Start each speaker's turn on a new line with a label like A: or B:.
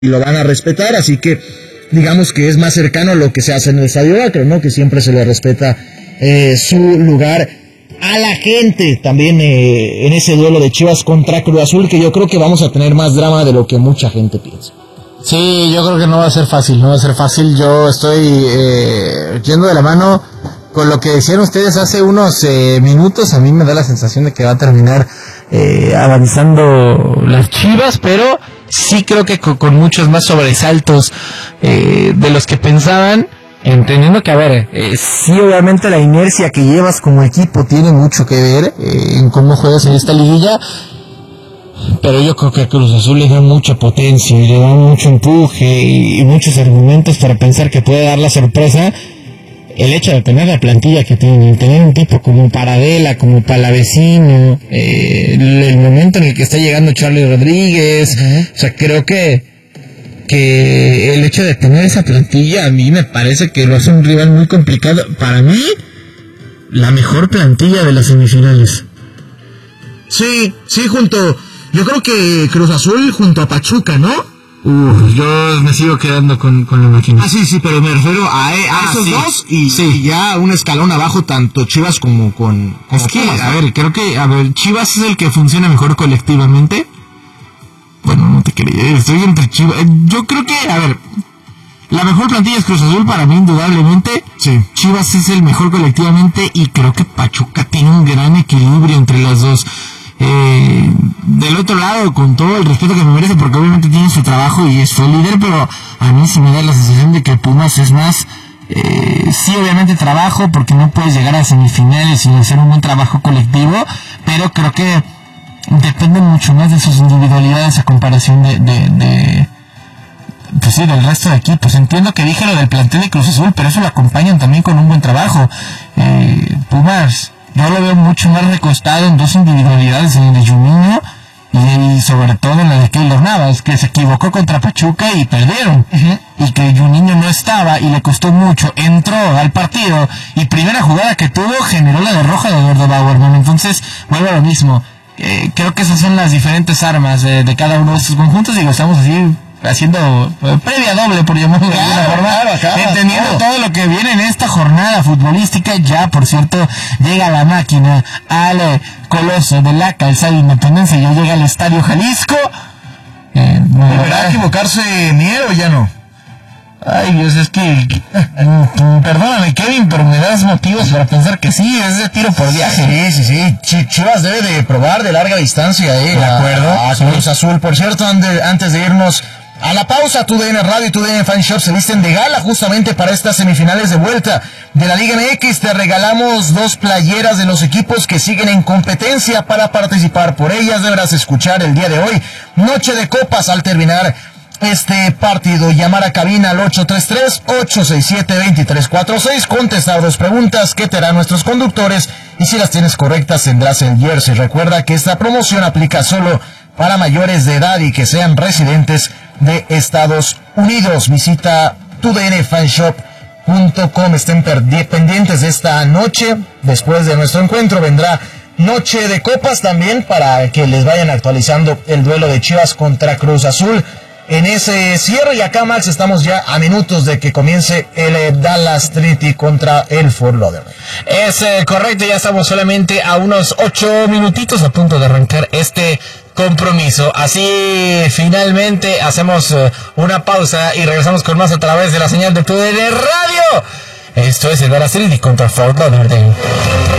A: y lo van a respetar, así que digamos que es más cercano a lo que se hace en el Estadio Akron, ¿no? Que siempre se le respeta su lugar a la gente también en ese duelo de Chivas contra Cruz Azul, que yo creo que vamos a tener más drama de lo que mucha gente piensa.
B: Sí, yo creo que no va a ser fácil. Yo estoy yendo de la mano con lo que decían ustedes hace unos minutos. A mí me da la sensación de que va a terminar avanzando las Chivas, pero sí creo que con muchos más sobresaltos de los que pensaban, entendiendo que, a ver, sí, obviamente la inercia que llevas como equipo tiene mucho que ver en cómo juegas en esta liguilla, pero yo creo que a Cruz Azul le da mucha potencia y le da mucho empuje y muchos argumentos para pensar que puede dar la sorpresa. El hecho de tener la plantilla que tiene, tener un tipo como Paradela, como Palavecino, el momento en el que está llegando Charlie Rodríguez, o sea, creo que el hecho de tener esa plantilla a mí me parece que lo hace un rival muy complicado. Para mí, la mejor plantilla de las semifinales.
A: Sí, yo creo que Cruz Azul junto a Pachuca, ¿no?
B: Yo me sigo quedando con la máquina.
A: Sí, pero me refiero a esos dos y ya un escalón abajo tanto Chivas como
B: es que,
A: Pumas, ¿no?
B: creo que Chivas es el que funciona mejor colectivamente. Bueno, no te quería, estoy entre Chivas. Yo creo que, la mejor plantilla es Cruz Azul para mí, indudablemente.
A: Sí.
B: Chivas es el mejor colectivamente y creo que Pachuca tiene un gran equilibrio entre las dos. Del otro lado, con todo el respeto que me merece, porque obviamente tiene su trabajo y es su líder, pero a mí sí me da la sensación de que Pumas es más, sí, obviamente trabajo, porque no puedes llegar a semifinales sin hacer un buen trabajo colectivo, pero creo que depende mucho más de sus individualidades a comparación pues sí, del resto de equipos. Entiendo que dije lo del plantel de Cruz Azul, pero eso lo acompañan también con un buen trabajo. Pumas, yo lo veo mucho más recostado en dos individualidades, en el de Juninho y sobre todo en la de Keylor Navas, que se equivocó contra Pachuca y perdieron. Y que Juninho no estaba y le costó mucho. Entró al partido y primera jugada que tuvo generó la de roja de Eduardo Bauerman. Entonces, vuelvo a lo mismo. Creo que esas son las diferentes armas de cada uno de estos conjuntos y lo estamos así haciendo previa doble, por llamarlo de alguna forma, entendiendo todo lo que viene en esta jornada futbolística. Ya, por cierto, llega la máquina al Coloso de la Calzada Independencia, ya llega al Estadio Jalisco.
A: ¿Volverá a equivocarse Mier o ya no?
B: Ay, Dios, es que perdóname, Kevin, pero me das motivos para pensar que sí, es de tiro por viaje.
A: Sí. Chivas debe de probar de larga distancia,
B: de acuerdo.
A: A Cruz Azul. Por cierto, antes de irnos a la pausa, TUDN Radio y TUDN Fan Shop se visten de gala justamente para estas semifinales de vuelta de la Liga MX. Te regalamos 2 playeras de los equipos que siguen en competencia. Para participar por ellas deberás escuchar el día de hoy Noche de Copas al terminar este partido. Llamar a cabina al 833-867-2346, contestar 2 preguntas que te harán nuestros conductores y si las tienes correctas tendrás el jersey. Recuerda que esta promoción aplica solo para mayores de edad y que sean residentes de Estados Unidos. Visita tudnfanshop.com. Estén pendientes de esta noche. Después de nuestro encuentro vendrá Noche de Copas también para que les vayan actualizando el duelo de Chivas contra Cruz Azul en ese cierre. Y acá, Max, estamos ya a minutos de que comience el Dallas Trinity contra el Fort Lauderdale.
B: Es correcto, ya estamos solamente a unos 8 minutitos a punto de arrancar este compromiso. Así finalmente hacemos una pausa y regresamos con más a través de la señal de TUDN Radio. Esto es el Dallas Trinity contra Fort Lauderdale.